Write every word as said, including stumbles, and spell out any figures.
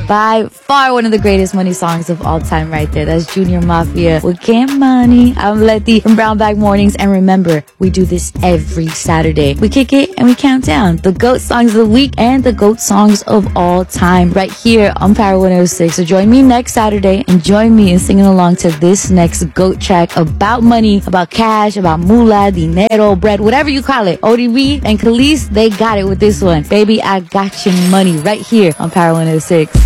By far one of the greatest money songs of all time right there. That's Junior Mafia with Get Money. I'm Letty from Brown Bag Mornings. And remember, we do this every Saturday. We kick it and we count down the GOAT songs of the week and the GOAT songs of all time right here on Power one oh six. So join me next Saturday and join me in singing along to this next GOAT track about money, about cash, about moolah, dinero, bread, whatever you call it. O D B and Khalees, they got it with this one. Baby, I got your money right here on Power one oh six.